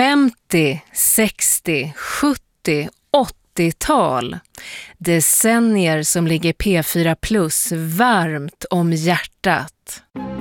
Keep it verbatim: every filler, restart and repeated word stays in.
femtio, sextio, sjuttio, åttiotal. Decennier som ligger P fyra Plus varmt om hjärtat.